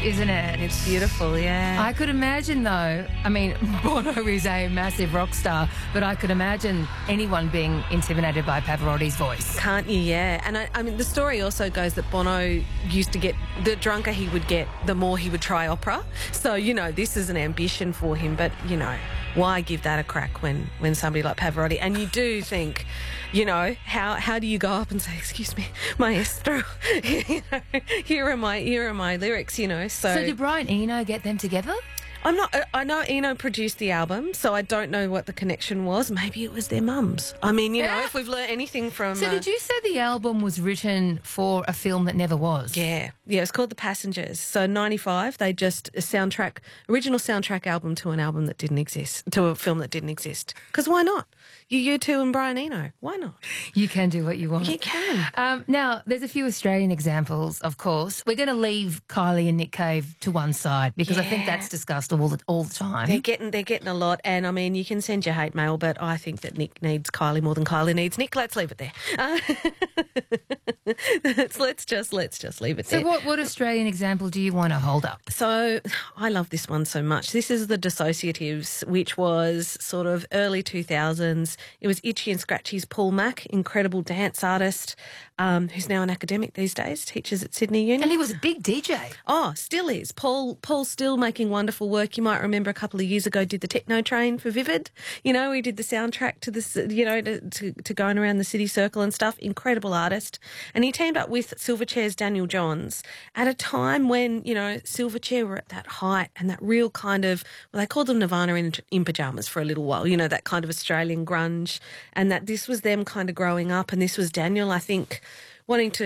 isn't it? It's beautiful, yeah. I could imagine, though, I mean, Bono is a massive rock star, but I could imagine anyone being intimidated by Pavarotti's voice. Can't you? Yeah. And I mean, the story also goes that Bono used to get, the drunker he would get, the more he would try opera. So, you know, this is an ambition for him, but, you know, why give that a crack when somebody like Pavarotti, and you do think, you know, how do you go up and say, excuse me, maestro, you know, here are my lyrics, you know. So did Brian Eno get them together? I know Eno produced the album, so I don't know what the connection was. Maybe it was their mums. I mean, you know, if we've learned anything from... So did you say the album was written for a film that never was? Yeah, it's called The Passengers. So 95, they just original soundtrack album to an album that didn't exist, to a film that didn't exist. Because why not? You two and Brian Eno, why not? You can do what you want. You can. Now, there's a few Australian examples, of course. We're going to leave Kylie and Nick Cave to one side because I think that's discussed all the time. They're getting a lot, and I mean, you can send your hate mail, but I think that Nick needs Kylie more than Kylie needs Nick. Let's leave it there. Let's just leave it there. So what Australian example do you want to hold up? So I love this one so much. This is The Dissociatives, which was sort of early 2000s. It was Itchy and Scratchy's Paul Mack, incredible dance artist, who's now an academic these days, teaches at Sydney Uni. And he was a big DJ. Oh, still is. Paul's still making wonderful work. You might remember a couple of years ago did the Techno Train for Vivid. You know, he did the soundtrack to this, you know, to going around the city circle and stuff. Incredible artist. And he teamed up with Silverchair's Daniel Johns at a time when, you know, Silverchair were at that height and that real kind of, well, they called them Nirvana in pyjamas for a little while, you know, that kind of Australian grunge, and that this was them kind of growing up, and this was Daniel, I think, wanting to